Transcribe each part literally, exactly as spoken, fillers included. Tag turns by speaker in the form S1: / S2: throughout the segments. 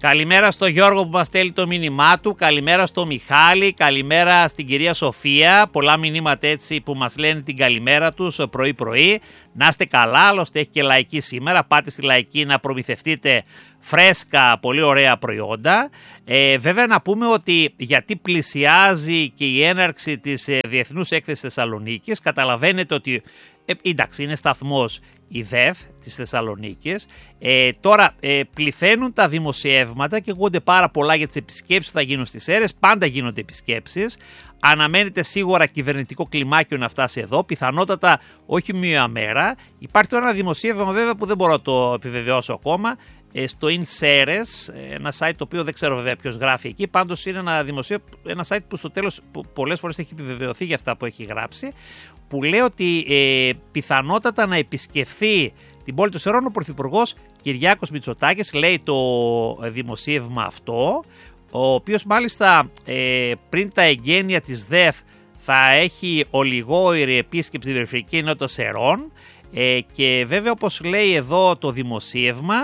S1: Καλημέρα στο Γιώργο που μας στέλνει το μήνυμά του, καλημέρα στο Μιχάλη, καλημέρα στην κυρία Σοφία, πολλά μηνύματα έτσι που μας λένε την καλημέρα τους πρωί πρωί. Να είστε καλά, άλλωστε έχει και λαϊκή σήμερα, πάτε στη λαϊκή να προμηθευτείτε φρέσκα, πολύ ωραία προϊόντα. Ε, βέβαια να πούμε ότι γιατί πλησιάζει και η έναρξη της ε, Διεθνούς Έκθεσης Θεσσαλονίκης, καταλαβαίνετε ότι ε, εντάξει είναι σταθμός η ΔΕΘ της Θεσσαλονίκης. Ε, τώρα ε, πληθαίνουν τα δημοσιεύματα και ακούγονται πάρα πολλά για τις επισκέψεις που θα γίνουν στις αίρες. Πάντα γίνονται επισκέψεις. Αναμένεται σίγουρα κυβερνητικό κλιμάκιο να φτάσει εδώ. Πιθανότατα όχι μία μέρα. Υπάρχει τώρα ένα δημοσίευμα βέβαια που δεν μπορώ να το επιβεβαιώσω ακόμα. Ε, στο InSeres, ένα site το οποίο δεν ξέρω βέβαια ποιος γράφει εκεί. Πάντως είναι ένα δημοσίευμα, ένα site που στο τέλος που πολλές φορές έχει επιβεβαιωθεί για αυτά που έχει γράψει. Που λέει ότι ε, πιθανότατα να επισκεφθεί την πόλη των Σερών ο Πρωθυπουργός Κυριάκος Μητσοτάκης, λέει το δημοσίευμα αυτό, ο οποίος μάλιστα ε, πριν τα εγγένεια της ΔΕΘ θα έχει ολιγόηρη επίσκεψη στην περιφερειακή ενότητα Σερών ε, και βέβαια όπως λέει εδώ το δημοσίευμα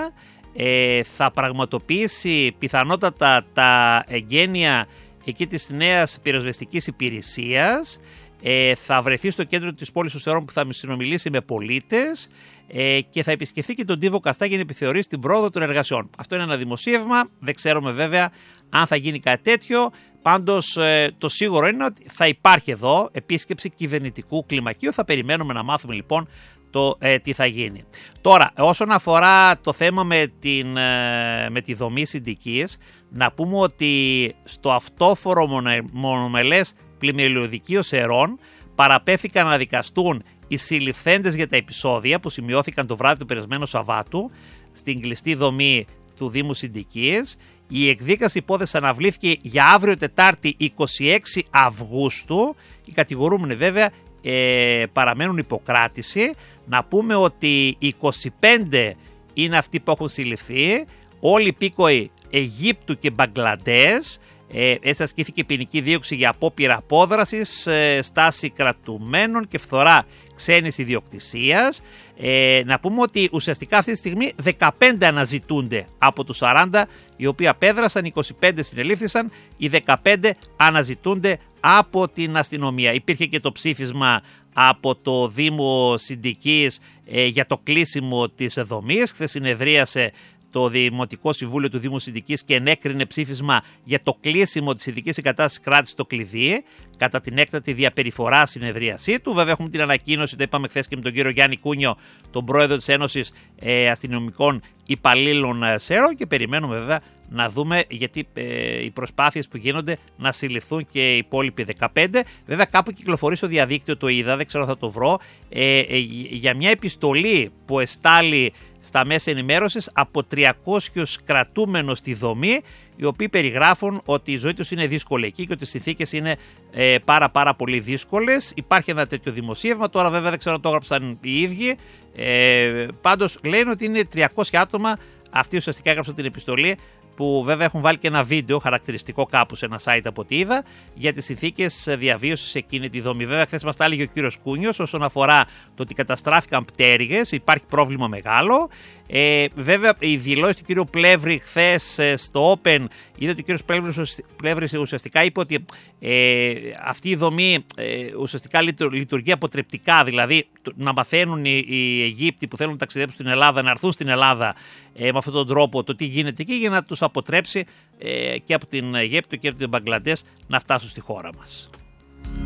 S1: ε, θα πραγματοποιήσει πιθανότατα τα εγγένεια εκεί της νέας πυροσβεστικής υπηρεσίας. Ε, θα βρεθεί στο κέντρο της πόλης των Σερών που θα συνομιλήσει με πολίτες ε, και θα επισκεφθεί και τον Τίβο Καστάκη να επιθεωρήσει την πρόοδο των εργασιών. Αυτό είναι ένα δημοσίευμα, δεν ξέρουμε βέβαια αν θα γίνει κάτι τέτοιο. Πάντως ε, το σίγουρο είναι ότι θα υπάρχει εδώ επίσκεψη κυβερνητικού κλιμακίου. Θα περιμένουμε να μάθουμε λοιπόν το ε, τι θα γίνει. Τώρα, όσον αφορά το θέμα με, την, ε, με τη δομή συντικής, να πούμε ότι στο αυτόφορο μονομελές πλημμυριωδικείο Σερών παραπέθηκαν να δικαστούν οι συλληφθέντες για τα επεισόδια που σημειώθηκαν το βράδυ του περασμένου Σαββάτου στην κλειστή δομή του Δήμου Συντικής. Η εκδίκαση υπόθεση αναβλήθηκε για αύριο Τετάρτη είκοσι έξι Αυγούστου. Οι κατηγορούμενοι βέβαια ε, παραμένουν υποκράτηση. Να πούμε ότι είκοσι πέντε είναι αυτοί που έχουν συλληφθεί, όλοι υπήκοοι Αιγύπτου και Μπαγκλαντές. Ε, έτσι ασκήθηκε ποινική δίωξη για απόπειρα απόδρασης, ε, στάση κρατουμένων και φθορά ξένης ιδιοκτησίας. Ε, να πούμε ότι ουσιαστικά αυτή τη στιγμή δεκαπέντε αναζητούνται από τους σαράντα, οι οποίοι απέδρασαν, είκοσι πέντε συνελήφθησαν, οι δεκαπέντε αναζητούνται από την αστυνομία. Υπήρχε και το ψήφισμα από το Δήμο Συντικής ε, για το κλείσιμο της δομής. Χθες συνεδρίασε το Δημοτικό Συμβούλιο του Δήμου Συντικής και ενέκρινε ψήφισμα για το κλείσιμο της ειδικής εγκατάστασης κράτησης στο κλειδί κατά την έκτατη διαπεριφορά συνεδρίασή του. Βέβαια, έχουμε την ανακοίνωση, το είπαμε χθες και με τον κύριο Γιάννη Κούνιο, τον πρόεδρο της Ένωσης ε, Αστυνομικών Υπαλλήλων Σέρων, και περιμένουμε βέβαια να δούμε γιατί ε, οι προσπάθειες που γίνονται να συλληφθούν και οι υπόλοιποι δεκαπέντε. Βέβαια, κάπου κυκλοφορεί στο διαδίκτυο, το είδα, δεν ξέρω, θα το βρω, ε, ε, για μια επιστολή που εστάλει στα μέσα ενημέρωσης από τριακόσιους κρατούμενους στη δομή, οι οποίοι περιγράφουν ότι η ζωή τους είναι δύσκολη εκεί και ότι οι συνθήκες είναι ε, πάρα πάρα πολύ δύσκολες. Υπάρχει ένα τέτοιο δημοσίευμα, τώρα βέβαια δεν ξέρω αν το έγραψαν οι ίδιοι, ε, πάντως λένε ότι είναι τριακόσια άτομα, αυτοί ουσιαστικά έγραψαν την επιστολή, που βέβαια έχουν βάλει και ένα βίντεο χαρακτηριστικό κάπου σε ένα site από ό,τι είδα για τις συνθήκες διαβίωσης σε εκείνη τη δομή. Βέβαια, χθες μας τα έλεγε ο κύριος Κούνιος όσον αφορά το ότι καταστράφηκαν πτέρυγες, υπάρχει πρόβλημα μεγάλο. Ε, βέβαια, η δηλώση του κύριου Πλεύρη χθες στο Open, είδε ότι ο κύριος Πλεύρης ουσιαστικά είπε ότι ε, αυτή η δομή ε, ουσιαστικά λειτουργεί αποτρεπτικά, δηλαδή να μαθαίνουν οι, οι Αιγύπτιοι που θέλουν να ταξιδέψουν στην Ελλάδα, να έρθουν στην Ελλάδα ε, με αυτόν τον τρόπο το τι γίνεται εκεί, για να τους αποτρέψει ε, και από την Αιγύπτο και από την Μπαγκλαντές να φτάσουν στη χώρα μας.